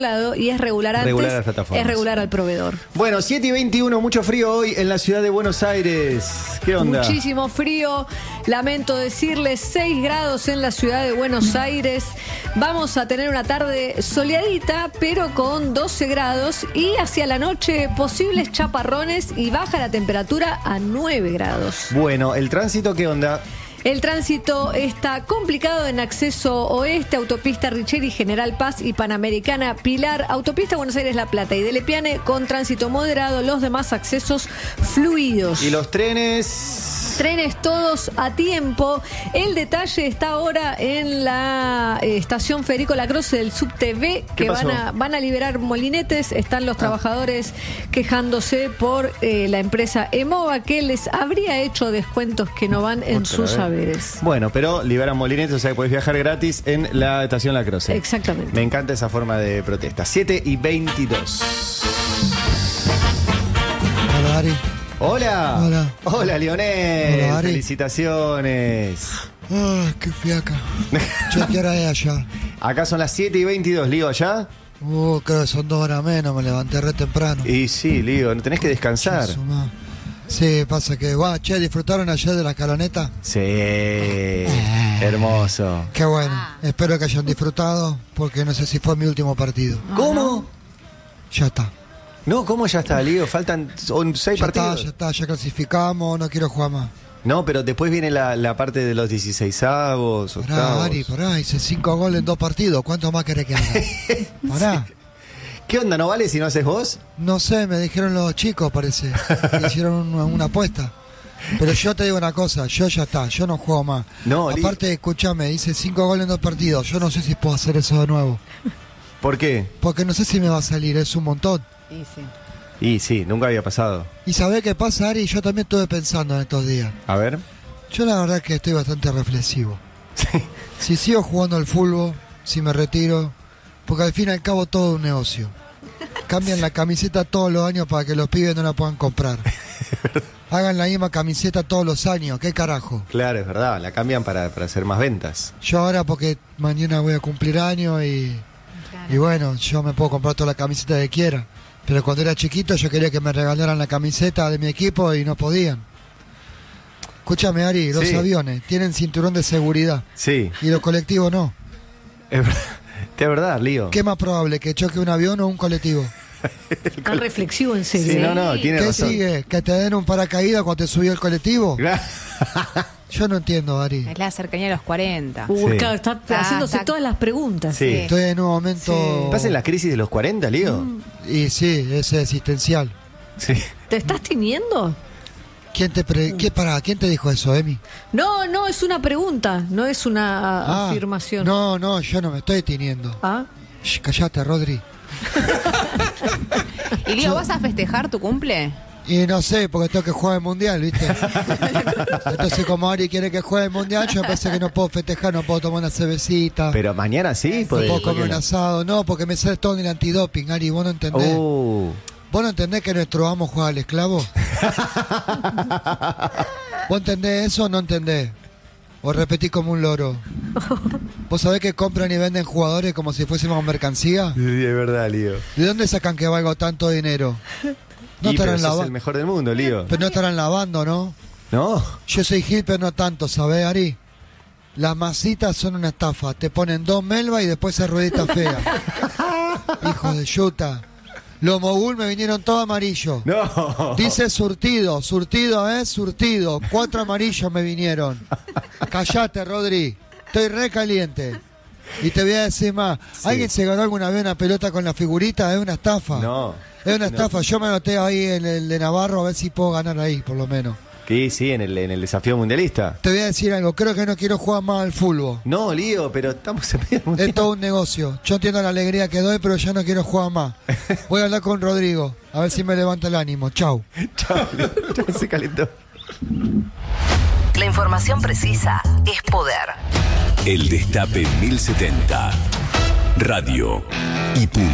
y es regular antes, regular las plataformas. es regular al proveedor. Bueno, 7:21, mucho frío hoy en la ciudad de Buenos Aires. ¿Qué onda? Muchísimo frío, lamento decirles, 6 grados en la ciudad de Buenos Aires. Vamos a tener una tarde soleadita, pero con 12 grados y hacia la noche posibles chaparrones y baja la temperatura a 9 grados. Bueno, ¿el tránsito qué onda? El tránsito está complicado en acceso oeste, autopista Richeri, General Paz y Panamericana Pilar, autopista Buenos Aires-La Plata y de Lepiane con tránsito moderado, los demás accesos fluidos. ¿Y los trenes? Trenes todos a tiempo. El detalle está ahora en la estación Federico Lacroze del subte B, que van a liberar molinetes. Están los trabajadores quejándose por la empresa Emova, que les habría hecho descuentos que no van en sus saberes. Bueno, pero liberan molinetes, o sea que podés viajar gratis en la estación Lacroze. Exactamente. Me encanta esa forma de protesta. 7:22. Hola, Ari. Hola. Hola. Hola, Lionel. Hola, Ari. Felicitaciones. Ay, qué fiaca. Yo qué hora es allá. Acá son las 7:22, Lío, allá. Creo que son 2 horas menos, me levanté re temprano. Y sí, Lío, no tenés que descansar. Sí, pasa que, che, ¿disfrutaron ayer de la escaloneta? Sí, hermoso. Qué bueno, espero que hayan disfrutado, porque no sé si fue mi último partido. ¿Cómo? Ya está. No, ¿cómo ya está, Lío? Faltan 6 partidos. Ya clasificamos, no quiero jugar más. No, pero después viene la parte de los 16avos, octavos. Ari, pará, hice 5 goles en 2 partidos, ¿cuánto más querés que haga? Pará. Sí. ¿Qué onda, no vale si no haces vos? No sé, me dijeron los chicos, parece, que hicieron una apuesta. Pero yo te digo una cosa, yo ya está, yo no juego más. No, aparte, escúchame, hice 5 goles en 2 partidos, yo no sé si puedo hacer eso de nuevo. ¿Por qué? Porque no sé si me va a salir, es un montón. Y sí, nunca había pasado. ¿Y sabés qué pasa, Ari? Yo también estuve pensando en estos días. A ver. Yo la verdad que estoy bastante reflexivo. Sí. Si sigo jugando al fútbol, si me retiro, porque al fin y al cabo todo es un negocio. Cambian la camiseta todos los años para que los pibes no la puedan comprar. Hagan la misma camiseta todos los años, ¿qué carajo? Claro, es verdad, la cambian para hacer más ventas. Yo ahora porque mañana voy a cumplir años y bueno, yo me puedo comprar toda la camiseta que quiera. Pero cuando era chiquito yo quería que me regalaran la camiseta de mi equipo y no podían. Escúchame, Ari, los aviones tienen cinturón de seguridad. Sí. Y los colectivos no. Es verdad, Lío. ¿Qué es más probable, que choque un avión o un colectivo? Tan reflexivo, en serio. Sí, no, tiene ¿Qué razón. sigue? ¿Que te den un paracaídas cuando te subió el colectivo? Yo no entiendo, Ari. Es la cercanía de los 40. Claro, está haciéndose todas las preguntas. Sí. Estoy en un momento... ¿Estás en la crisis de los 40, Lío? Y sí, es existencial. Sí. ¿Te estás tiniendo? ¿Quién te dijo eso, Emi? No, es una pregunta, no es una afirmación. No, yo no me estoy tiniendo. Callate, Rodri. ¿Y Lío, vas a festejar tu cumple? Y no sé, porque tengo que jugar el mundial, ¿viste? Entonces, como Ari quiere que juegue el mundial, yo pensé que no puedo festejar, no puedo tomar una cervecita. Pero mañana sí, no puedo comer un asado. No, porque me sale todo en el antidoping, Ari, vos no entendés. ¿Vos no entendés que nuestro amo juega al esclavo? ¿Vos entendés eso o no entendés? ¿O repetís como un loro? ¿Vos sabés que compran y venden jugadores como si fuésemos mercancía? Sí, es verdad, Lío. ¿De dónde sacan que valga tanto dinero? No estarán lavando. Es el mejor del mundo, Lío. Pero no estarán lavando, ¿no? No. Yo soy Gil, pero no tanto, ¿sabés, Ari? Las masitas son una estafa. Te ponen 2 melvas y después esa ruedita fea. Hijo de yuta. Los mogul me vinieron todos amarillos. No. Dice surtido, surtido. 4 amarillos me vinieron. Callate, Rodri. Estoy re caliente. Y te voy a decir más. Sí. ¿Alguien se ganó alguna vez una pelota con la figurita? Es una estafa. No. Es una estafa. Yo me anoté ahí en el de Navarro a ver si puedo ganar ahí, por lo menos. Sí, en el desafío mundialista. Te voy a decir algo. Creo que no quiero jugar más al fútbol. No, Lío, pero estamos en medio mundial. Es todo un negocio. Yo entiendo la alegría que doy, pero ya no quiero jugar más. Voy a hablar con Rodrigo. A ver si me levanta el ánimo. Chau. Chau, se calentó. La información precisa es poder. El Destape 1070. Radio y punto.